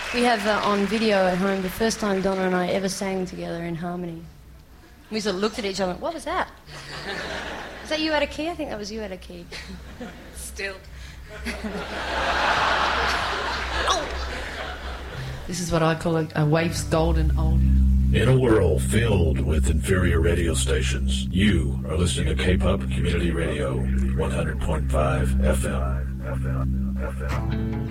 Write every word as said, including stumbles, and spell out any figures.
We have uh, on video at home the first time Donna and I ever sang together in harmony. We sort of looked at each other and went, what was that? Is that you out of key? I think that was you out of key. Still. Oh. This is what I call a, a waif's golden oldie. In a world filled with inferior radio stations, you are listening to K-Pop Community Radio, one hundred point five F M.